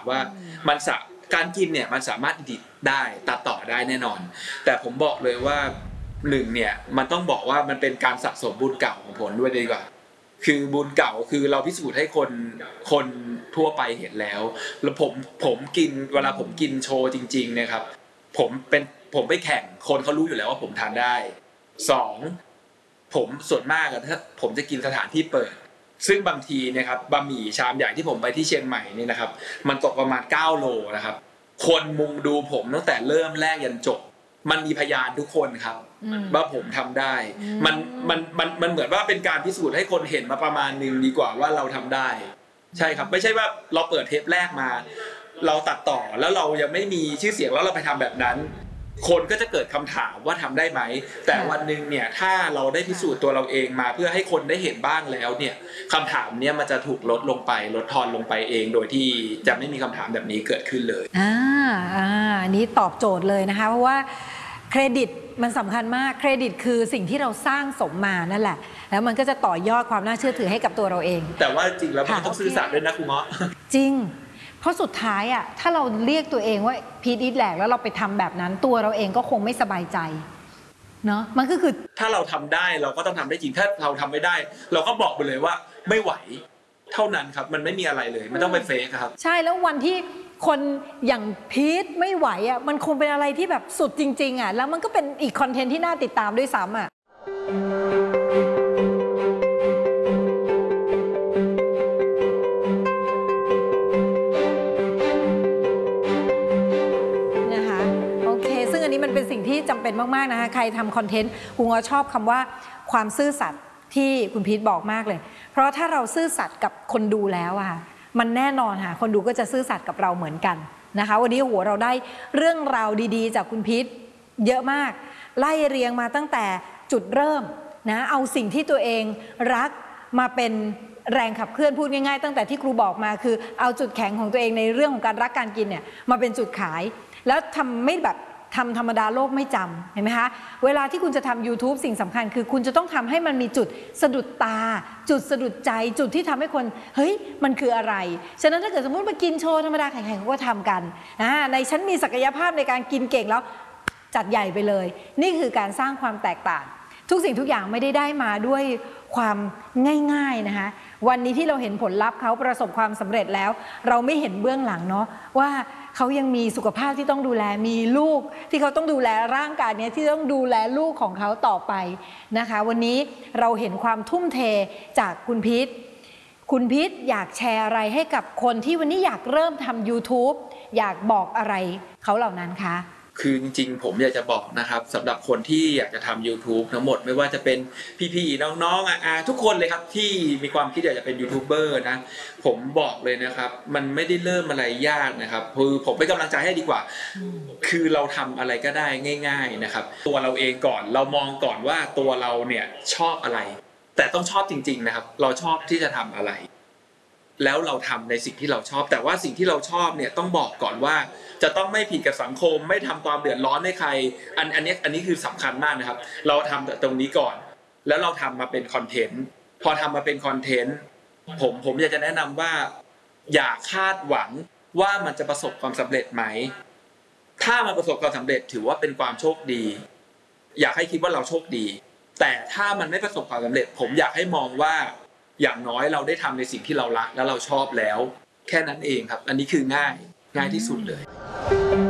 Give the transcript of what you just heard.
ามว่ามันการกินเนี่ยมันสามารถดิบได้ตัดต่อได้แน่นอนแต่ผมบอกเลยว่า1เนี่ยมันต้องบอกว่ามันเป็นการสะสมบุญเก่าของผมด้วยดีกว่าคือบุญเก่าคือเราพิสูจน์ให้คนทั่วไปเห็นแล้วผมกินเวลาผมกินโชว์จริงๆนะครับผมไปแข่งคนเขารู้อยู่แล้วว่าผมทานได้2ผมส่วนมากถ้าผมจะกินสถานที่เปิดซึ่งบางทีนะครับบะหมี่ชามใหญ่ที่ผมไปที่เชียงใหม่นี่นะครับมันตกประมาณ9โลนะครับคนมุงดูผมตั้งแต่เริ่มแรกยันจบมันมีพยานทุกคนครับว่าผมทำได้มันเหมือนว่าเป็นการพิสูจน์ให้คนเห็นมาประมาณนึงดีกว่าว่าเราทำได้ใช่ครับไม่ใช่ว่าเราเปิดเทปแรกมาเราตัดต่อแล้วเรายังไม่มีชื่อเสียงแล้วเราไปทำแบบนั้นคนก็จะเกิดคำถามว่าทำได้ไหมแต่วันนึงเนี่ยถ้าเราได้พิสูจน์ตัวเราเองมาเพื่อให้คนได้เห็นบ้างแล้วเนี่ยคำถามเนี่ยมันจะถูกลดทอนลงไปเองโดยที่จะไม่มีคำถามแบบนี้เกิดขึ้นเลยอันนี้ตอบโจทย์เลยนะคะเพราะว่าเครดิตมันสำคัญมากเครดิตคือสิ่งที่เราสร้างสมมานั่นแหละแล้วมันก็จะต่อยอดความน่าเชื่อถือให้กับตัวเราเองแต่ว่าจริงแล้วมันต้องซื่อสัตย์ด้วยนะครูเงาะจริงเพราะสุดท้ายถ้าเราเรียกตัวเองว่าพีทอีทแหลกแล้วเราไปทำแบบนั้นตัวเราเองก็คงไม่สบายใจเนาะมันก็คือถ้าเราทำได้เราก็ต้องทำได้จริงถ้าเราทำไม่ได้เราก็บอกไปเลยว่าไม่ไหวเท่านั้นครับมันไม่มีอะไรเลยไม่ต้องไปเฟกครับใช่แล้ววันที่คนอย่างพีทไม่ไหวมันคงเป็นอะไรที่แบบสุดจริงๆแล้วมันก็เป็นอีกคอนเทนต์ที่น่าติดตามด้วยซ้ำเป็นสิ่งที่จำเป็นมากๆนะคะใครทำคอนเทนต์ครูง้อชอบคำว่าความซื่อสัตย์ที่คุณพีทบอกมากเลยเพราะถ้าเราซื่อสัตย์กับคนดูแล้วมันแน่นอนค่ะคนดูก็จะซื่อสัตย์กับเราเหมือนกันนะคะวันนี้เราได้เรื่องราวดีๆจากคุณพีทเยอะมากไล่เรียงมาตั้งแต่จุดเริ่มนะเอาสิ่งที่ตัวเองรักมาเป็นแรงขับเคลื่อนพูดง่ายๆตั้งแต่ที่ครูบอกมาคือเอาจุดแข็งของตัวเองในเรื่องของการรักการกินเนี่ยมาเป็นจุดขายแล้วทำไม่แบบทำธรรมดาโลกไม่จำเห็นไหมคะเวลาที่คุณจะทำ YouTube สิ่งสำคัญคือคุณจะต้องทำให้มันมีจุดสะดุดตาจุดสะดุดใจจุดที่ทำให้คนเฮ้ยมันคืออะไรฉะนั้นถ้าเกิดสมมติมากินโชว์ธรรมดาแข่งๆเขาก็ทำกันในฉันมีศักยภาพในการกินเก่งแล้วจัดใหญ่ไปเลยนี่คือการสร้างความแตกต่างทุกสิ่งทุกอย่างไม่ได้มาด้วยความง่ายๆนะคะวันนี้ที่เราเห็นผลลัพธ์เขาประสบความสำเร็จแล้วเราไม่เห็นเบื้องหลังเนาะว่าเขายังมีสุขภาพที่ต้องดูแลมีลูกที่เขาต้องดูแลร่างกายนี้ที่ต้องดูแลลูกของเขาต่อไปนะคะวันนี้เราเห็นความทุ่มเทจากคุณพีทอยากแชร์อะไรให้กับคนที่วันนี้อยากเริ่มทำ YouTube อยากบอกอะไรเขาเหล่านั้นคะคือจริงๆผมอยากจะบอกนะครับสำหรับคนที่อยากจะทำ YouTube ทั้งหมดไม่ว่าจะเป็นพี่ๆน้องๆทุกคนเลยครับที่มีความคิดอยากจะเป็นยูทูบเบอร์นะผมบอกเลยนะครับมันไม่ได้เริ่มอะไรยากนะครับคือผมเป็นกำลังใจให้ดีกว่าคือเราทำอะไรก็ได้ง่ายๆนะครับตัวเราเองก่อนเรามองก่อนว่าตัวเราเนี่ยชอบอะไรแต่ต้องชอบจริงๆนะครับเราชอบที่จะทำอะไรแล้วเราทำในสิ่งที่เราชอบแต่ว่าสิ่งที่เราชอบเนี่ยต้องบอกก่อนว่าจะต้องไม่ผิดกับสังคมไม่ทำความเดือดร้อนให้ใครอันนี้คือสำคัญมากนะครับเราทำตรงนี้ก่อนแล้วเราทำมาเป็นคอนเทนต์พอทำมาเป็นคอนเทนต์ผมอยากจะแนะนำว่าอย่าคาดหวังว่ามันจะประสบความสำเร็จไหมถ้ามันประสบความสำเร็จถือว่าเป็นความโชคดีอยากให้คิดว่าเราโชคดีแต่ถ้ามันไม่ประสบความสำเร็จผมอยากให้มองว่าอย่างน้อยเราได้ทำในสิ่งที่เรารักและเราชอบแล้วแค่นั้นเองครับอันนี้คือง่ายที่สุดเลย